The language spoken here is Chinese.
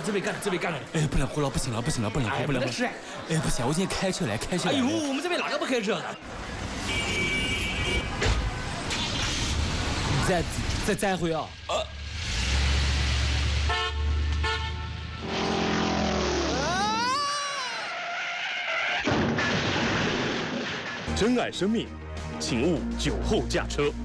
准备赶了。 哎，不能喝了，不行了，不能喝，不能吃。 哎，不行，我今天开车来。 哎呦，我们这边那个不开车。 再会啊！ 珍爱生命，请勿酒后驾车。